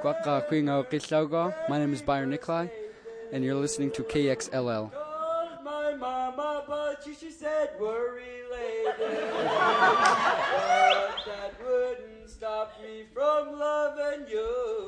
My name is Byron Nikolai, and you're listening to KXLL. Called my mama, but she said we're related. But that wouldn't stop me from loving you.